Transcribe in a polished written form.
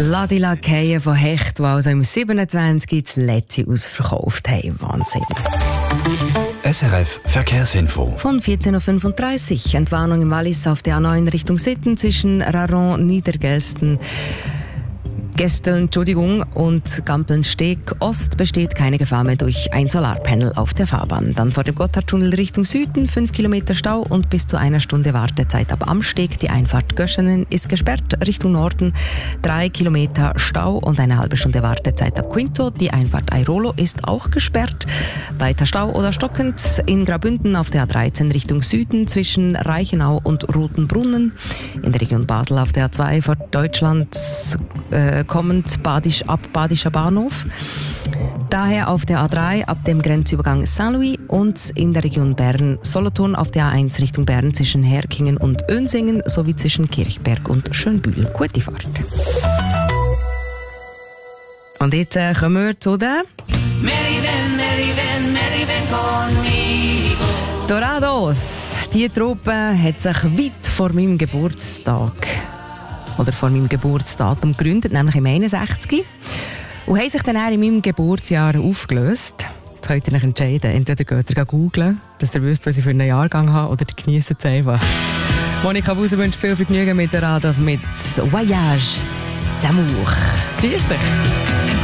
Ladila Keie von Hecht, die also im 27 das letzte ausverkauft haben. Wahnsinn. SRF Verkehrsinfo. Von 14.35 Uhr. Entwarnung im Wallis auf der A9 Richtung Sitten zwischen Raron, Niedergelsten, Gesteln, und Gampeln-Steg Ost besteht keine Gefahr mehr durch ein Solarpanel auf der Fahrbahn. Dann vor dem Gotthardtunnel Richtung Süden 5 Kilometer Stau und bis zu 1 Stunde Wartezeit ab Amsteg. Die Einfahrt Göschenen ist gesperrt. Richtung Norden 3 Kilometer Stau und eine halbe Stunde Wartezeit ab Quinto. Die Einfahrt Airolo ist auch gesperrt. Weiter Stau oder stockend in Graubünden auf der A13 Richtung Süden zwischen Reichenau und Rotenbrunnen. In der Region Basel auf der A2 vor Deutschland kommend ab Badischer Bahnhof. Daher auf der A3 ab dem Grenzübergang Saint-Louis und in der Region Bern Solothurn auf der A1 Richtung Bern zwischen Herkingen und Önsingen sowie zwischen Kirchberg und Schönbühl. Gute Fahrt. Und jetzt kommen wir zu der Dorados. Die Truppe hat sich weit vor meinem Geburtstag oder vor meinem Geburtsdatum gegründet, nämlich im 61. Und haben sich dann in meinem Geburtsjahr aufgelöst. Jetzt könnt ihr euch entscheiden, entweder geht ihr googeln, dass ihr wisst, was ich für einen Jahrgang habe, oder ihr genießt es einfach. Monika Buser wünscht viel Vergnügen mit der Radas mit Voyage d'amour. Grüß euch.